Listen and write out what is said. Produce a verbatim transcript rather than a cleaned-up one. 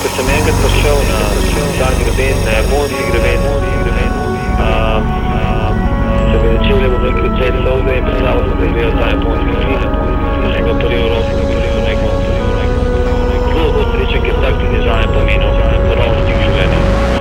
ko sem enkrat prišel na tak greben, ne, Bonsi greben,